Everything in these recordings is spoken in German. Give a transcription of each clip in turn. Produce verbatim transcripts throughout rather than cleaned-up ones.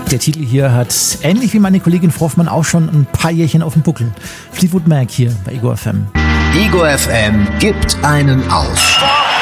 Der Titel hier hat, ähnlich wie meine Kollegin Froffmann, auch schon ein paar Jährchen auf dem Buckel. Fleetwood Mac hier bei Ego F M. Ego F M gibt einen aus.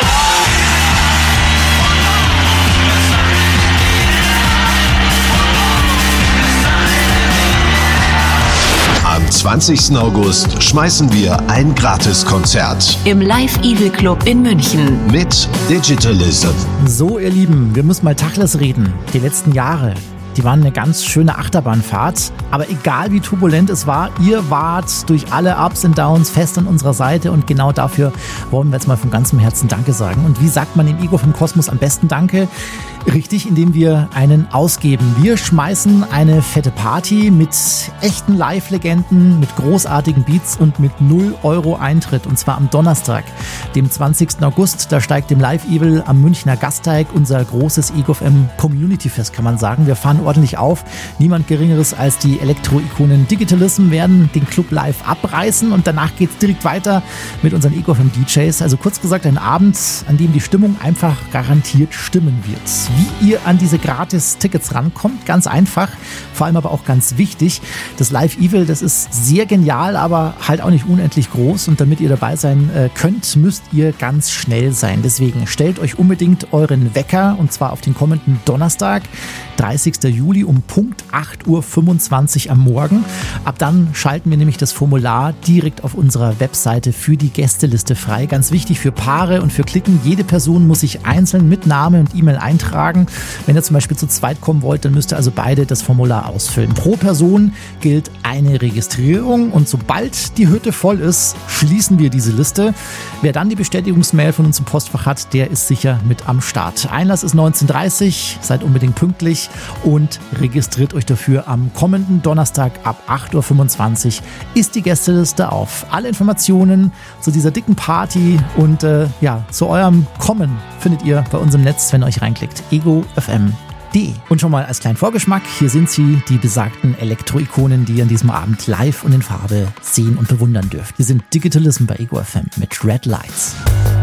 Am zwanzigsten August schmeißen wir ein Gratiskonzert im Live Evil Club in München mit Digitalism. So, ihr Lieben, wir müssen mal Tacheles reden. Die letzten Jahre, die waren eine ganz schöne Achterbahnfahrt. Aber egal wie turbulent es war, ihr wart durch alle Ups und Downs fest an unserer Seite. Und genau dafür wollen wir jetzt mal von ganzem Herzen Danke sagen. Und wie sagt man im Ego vom Kosmos am besten Danke? Richtig, indem wir einen ausgeben. Wir schmeißen eine fette Party mit echten Live-Legenden, mit großartigen Beats und mit null Euro Eintritt. Und zwar am Donnerstag, dem zwanzigsten August. Da steigt im Live Evil am Münchner Gasteig unser großes Ego F M Community Fest, kann man sagen. Wir fahren ordentlich auf. Niemand Geringeres als die Elektro-Ikonen Digitalism werden den Club live abreißen. Und danach geht's direkt weiter mit unseren Ego F M D Js. Also kurz gesagt, ein Abend, an dem die Stimmung einfach garantiert stimmen wird. Wie ihr an diese Gratis-Tickets rankommt, ganz einfach, vor allem aber auch ganz wichtig. Das Live Evil, das ist sehr genial, aber halt auch nicht unendlich groß. Und damit ihr dabei sein äh, könnt, müsst ihr ganz schnell sein. Deswegen stellt euch unbedingt euren Wecker, und zwar auf den kommenden Donnerstag, dreißigsten Juli um Punkt acht Uhr fünfundzwanzig am Morgen. Ab dann schalten wir nämlich das Formular direkt auf unserer Webseite für die Gästeliste frei. Ganz wichtig für Paare und für Klicken. Jede Person muss sich einzeln mit Name und E-Mail eintragen. Wenn ihr zum Beispiel zu zweit kommen wollt, dann müsst ihr also beide das Formular ausfüllen. Pro Person gilt eine Registrierung und sobald die Hütte voll ist, schließen wir diese Liste. Wer dann die Bestätigungsmail von uns im Postfach hat, der ist sicher mit am Start. Einlass ist neunzehn Uhr dreißig, seid unbedingt pünktlich und registriert euch dafür. Am kommenden Donnerstag ab acht Uhr fünfundzwanzig ist die Gästeliste auf. Alle Informationen zu dieser dicken Party und äh, ja, zu eurem Kommen findet ihr bei uns im Netz, wenn ihr euch reinklickt. ego f m punkt d. Und schon mal als kleinen Vorgeschmack, hier sind sie, die besagten Elektro-Ikonen, die ihr an diesem Abend live und in Farbe sehen und bewundern dürft. Wir sind Digitalism bei Ego F M mit Red Lights.